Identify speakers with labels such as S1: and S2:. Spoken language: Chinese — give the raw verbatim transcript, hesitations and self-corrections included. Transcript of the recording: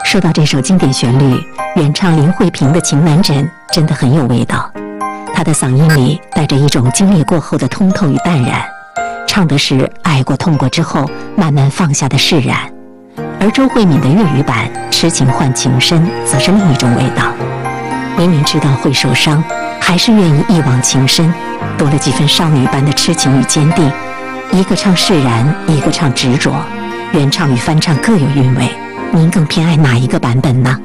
S1: 说到这首经典旋律，原唱林慧萍的《情难枕》真的很有味道。她的嗓音里带着一种经历过后的通透与淡然，唱的是爱过痛过之后慢慢放下的释然。而周慧敏的粤语版《痴情换情深》则是另一种味道。明明知道会受伤，还是愿意一往情深，多了几分少女般的痴情与坚定。一个唱释然，一个唱执着，原唱与翻唱各有韵味。您更偏爱哪一个版本呢？